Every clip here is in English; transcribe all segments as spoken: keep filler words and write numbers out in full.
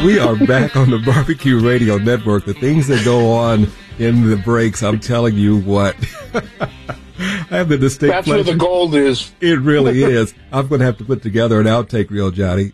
We are back on the Barbecue Radio Network. The things that go on in the breaks, I'm telling you what. I have the distinct That's pleasure. where the gold is. It really is. I'm going to have to put together an outtake reel, Johnny.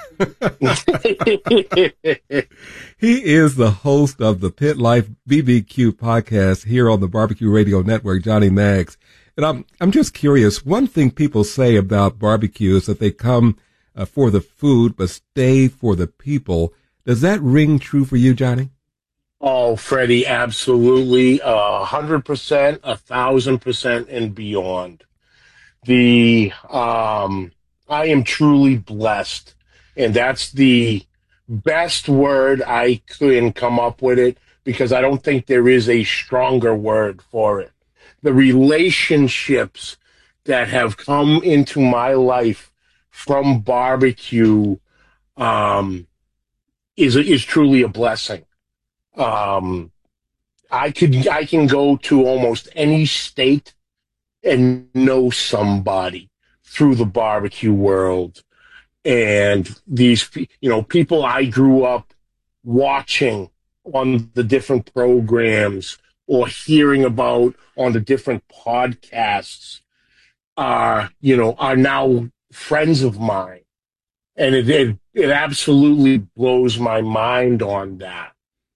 He is the host of the Pit Life B B Q podcast here on the Barbecue Radio Network, Johnny Maggs. And I'm I'm just curious. One thing people say about barbecue is that they come uh, for the food, but stay for the people. Does that ring true for you, Johnny? Oh, Freddie, absolutely. A hundred percent, a thousand percent and beyond. The, um, I am truly blessed, and that's the best word I can come up with it, because I don't think there is a stronger word for it. The relationships that have come into my life from barbecue, um, is, is truly a blessing. Um, I could, I can go to almost any state and know somebody through the barbecue world. And these, you know, people I grew up watching on the different programs or hearing about on the different podcasts are, you know, are now friends of mine. And it, it, it absolutely blows my mind on that.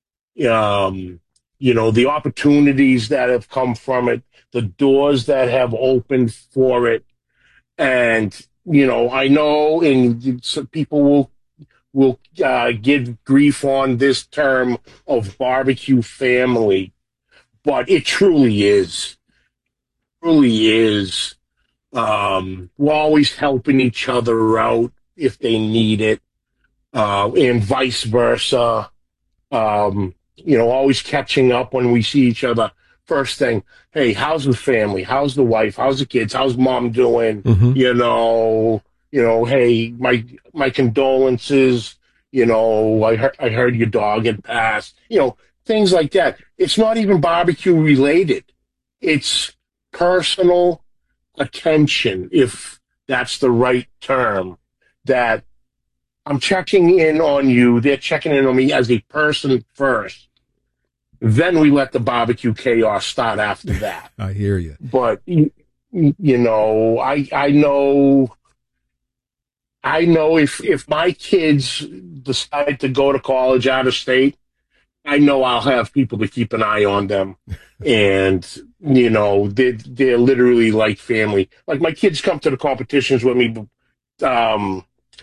Um, you know, the opportunities that have come from it, the doors that have opened for it. And, you know, I know, and some people will, will uh, give grief on this term of barbecue family, but it truly is, truly is. Um, we're always helping each other out if they need it, uh, and vice versa. Um, you know, always catching up when we see each other. First thing, hey, how's the family? How's the wife? How's the kids? How's mom doing? Mm-hmm. You know, you know, hey, my my condolences. You know, I heard I heard your dog had passed. You know, things like that. It's not even barbecue related. It's personal attention, if that's the right term. That I'm checking in on you. They're checking in on me as a person first. Then we let the barbecue chaos start after that. I hear you. But, you, you know, I I know, I know if, if my kids decide to go to college out of state, I know I'll have people to keep an eye on them. And, you know, they're, they're literally like family. Like my kids come to the competitions with me um,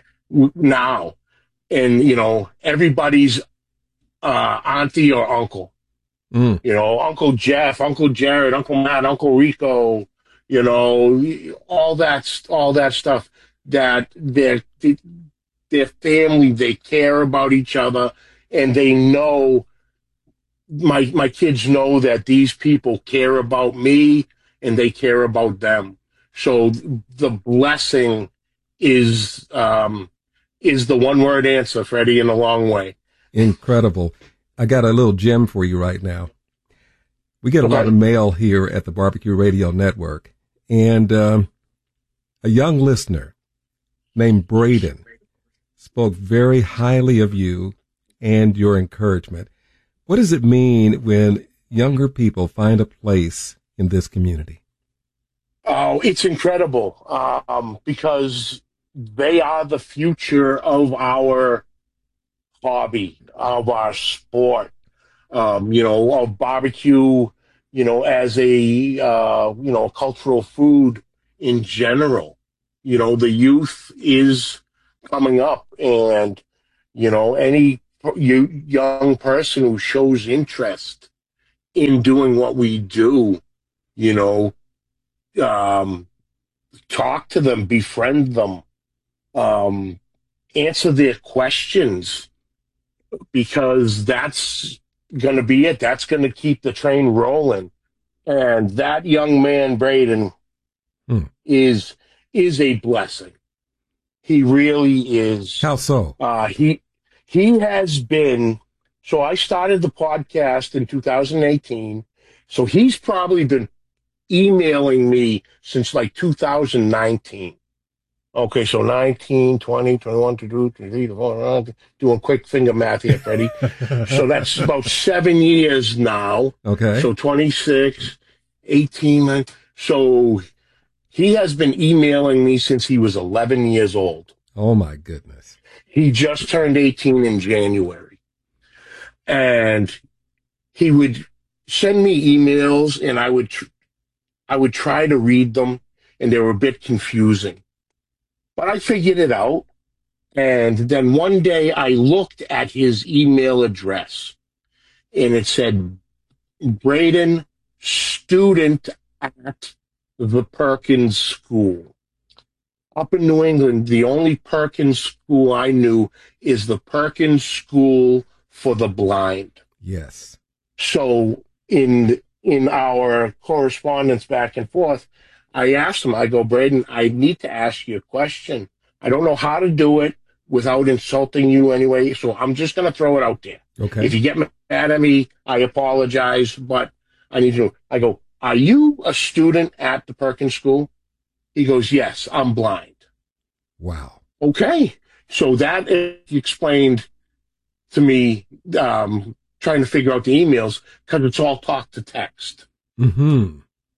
now. And, you know, everybody's uh, auntie or uncle. Mm. You know, Uncle Jeff, Uncle Jared, Uncle Matt, Uncle Rico, you know, all that, all that stuff that they're, they're family, they care about each other, and they know, my, my kids know that these people care about me and they care about them. So the blessing is, um, is the one word answer, Freddie, in a long way. Incredible. I got a little gem for you right now. We get a okay. lot of mail here at the Barbecue Radio Network, and um, a young listener named Braden spoke very highly of you and your encouragement. What does it mean when younger people find a place in this community? Oh, it's incredible, um, because they are the future of our hobby, of our sport, um, you know, of barbecue, you know, as a, uh, you know, cultural food in general. You know, the youth is coming up, and, you know, any you, young person who shows interest in doing what we do, you know, um, talk to them, befriend them, um, answer their questions, because that's going to be it. That's going to keep the train rolling. And that young man, Braden, hmm. is is a blessing. He really is. How so? Uh, he he has been. So I started the podcast in two thousand eighteen. So he's probably been emailing me since like two thousand nineteen. Okay, so nineteen, twenty, twenty-one, twenty-two, twenty-three, twenty-four, doing quick finger math here, Freddie. So that's about seven years now. Okay. So twenty-six, eighteen. So he has been emailing me since he was eleven years old. Oh, my goodness. He just turned eighteen in January. And he would send me emails, and I would, tr- I would try to read them, and they were a bit confusing. But I figured it out. And then one day I looked at his email address, and it said, Braden, student at the Perkins School. Up in New England, the only Perkins school I knew is the Perkins School for the Blind. Yes. So in in our correspondence back and forth, I asked him, I go, Braden, I need to ask you a question. I don't know how to do it without insulting you anyway, so I'm just going to throw it out there. Okay. If you get mad at me, I apologize, but I need to know. I go, are you a student at the Perkins School? He goes, yes, I'm blind. Wow. Okay. So that explained to me, um, trying to figure out the emails, because it's all talk to text. Mm-hmm.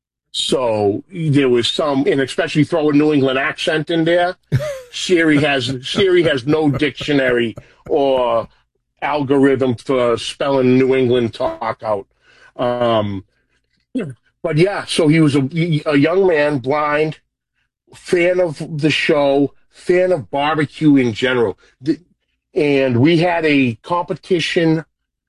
So there was some, and especially throw a New England accent in there. Siri has Siri has no dictionary or algorithm for spelling New England talk out. Um, but yeah, so he was a, a young man, blind, fan of the show, fan of barbecue in general. And we had a competition.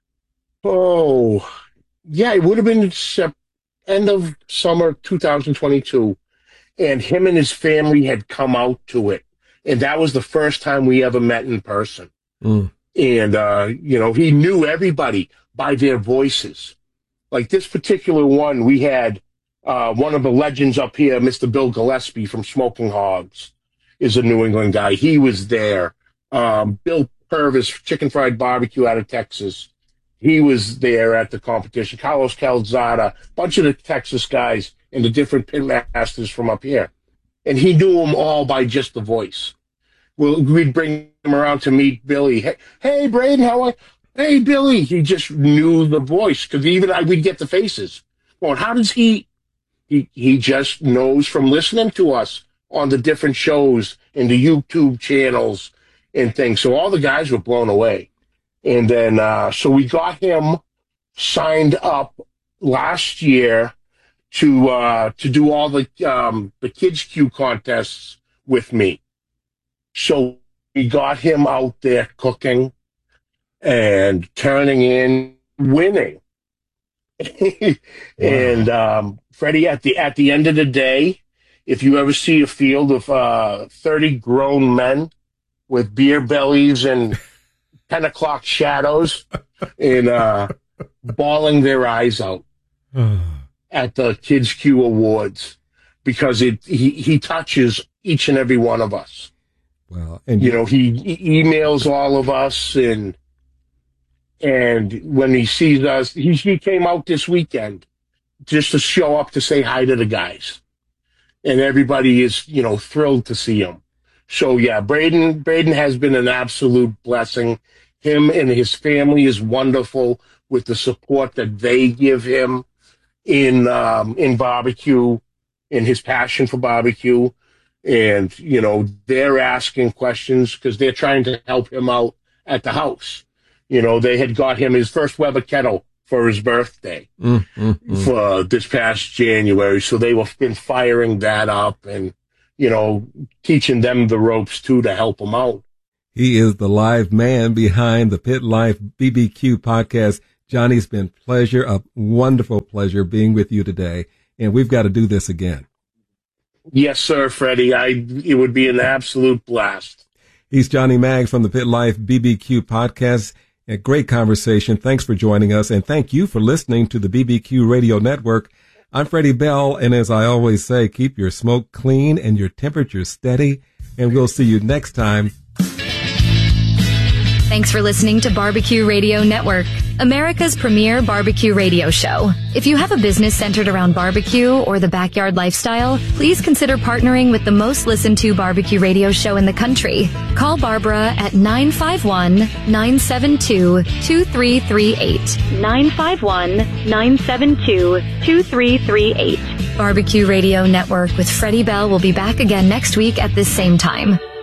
Oh, yeah, it would have been September. End of summer two thousand twenty-two, and him and his family had come out to it, and that was the first time we ever met in person. Mm. And uh, you know, he knew everybody by their voices. Like this particular one, we had uh, one of the legends up here, Mister Bill Gillespie from Smoking Hogs, is a New England guy. He was there. Um, Bill Purvis, Chicken Fried Barbecue out of Texas. He was there at the competition. Carlos Calzada, a bunch of the Texas guys and the different pit masters from up here. And he knew them all by just the voice. Well, we'd bring him around to meet Billy. Hey, hey Braden, how are you? Hey, Billy. He just knew the voice, because even I, we'd get the faces. Well, how does he, he, he just knows from listening to us on the different shows and the YouTube channels and things. So all the guys were blown away. And then, uh, so we got him signed up last year to, uh, to do all the, um, the Kids Q contests with me. So we got him out there cooking and turning in, winning. And, um, Freddie, at the, at the end of the day, if you ever see a field of, uh, thirty grown men with beer bellies and ten o'clock shadows and uh, bawling their eyes out at the Kids Q Awards, because it he, he touches each and every one of us. Wow. And you know, he, he emails all of us, and and when he sees us, he, he came out this weekend just to show up to say hi to the guys. And everybody is, you know, thrilled to see him. So yeah, Braden Braden has been an absolute blessing. Him and his family is wonderful with the support that they give him in um, in barbecue, in his passion for barbecue. And, you know, they're asking questions because they're trying to help him out at the house. You know, they had got him his first Weber kettle for his birthday mm, mm, mm. for this past January. So they were been firing that up and, you know, teaching them the ropes too to help him out. He is the live man behind the Pit Life B B Q podcast. Johnny, it's been pleasure, a wonderful pleasure being with you today. And we've got to do this again. Yes, sir, Freddie. I, it would be an absolute blast. He's Johnny Maggs from the Pit Life B B Q podcast. A great conversation. Thanks for joining us. And thank you for listening to the B B Q Radio Network. I'm Freddie Bell. And as I always say, keep your smoke clean and your temperature steady. And we'll see you next time. Thanks for listening to Barbecue Radio Network, America's premier barbecue radio show. If you have a business centered around barbecue or the backyard lifestyle, please consider partnering with the most listened to barbecue radio show in the country. Call Barbara at nine five one, nine seven two, two three three eight. nine five one, nine seven two, two three three eight. Barbecue Radio Network with Freddie Bell will be back again next week at this same time.